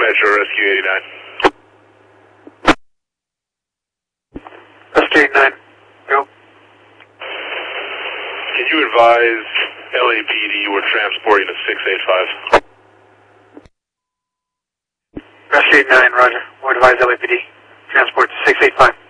Metro, Rescue 89. Rescue 89, go. Can you advise LAPD we're transporting a 685? Rescue 89, roger. We'll advise LAPD. Transport to 685.